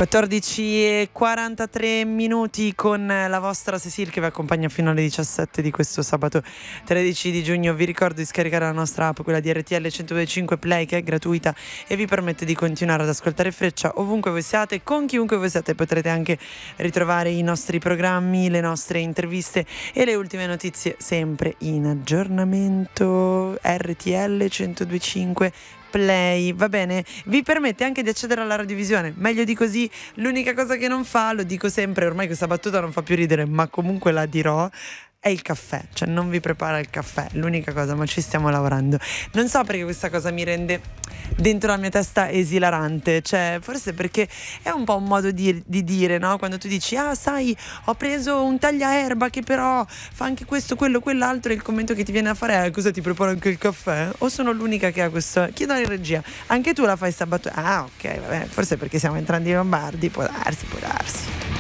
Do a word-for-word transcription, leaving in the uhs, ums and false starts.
quattordici e quarantatré minuti con la vostra Cecil che vi accompagna fino alle diciassette di questo sabato tredici di giugno. Vi ricordo di scaricare la nostra app, quella di R T L centodue e cinque Play, che è gratuita e vi permette di continuare ad ascoltare Freccia ovunque voi siate, con chiunque voi siate. Potrete anche ritrovare i nostri programmi, le nostre interviste e le ultime notizie sempre in aggiornamento. R T L centodue e cinque Play, va bene? Vi permette anche di accedere alla radiovisione, meglio di così. L'unica cosa che non fa, lo dico sempre, ormai questa battuta non fa più ridere, ma comunque la dirò, è il caffè, cioè non vi prepara il caffè, l'unica cosa, ma ci stiamo lavorando. Non so perché questa cosa mi rende dentro la mia testa esilarante, cioè forse perché è un po' un modo di, di dire, no? Quando tu dici, ah sai, ho preso un tagliaerba che però fa anche questo, quello, quell'altro, e il commento che ti viene a fare è, cosa, ti preparo anche il caffè? O sono l'unica che ha questo? Chiedo in regia, anche tu la fai sta battuta? Ah ok, vabbè, forse perché siamo entrambi lombardi, può darsi, può darsi.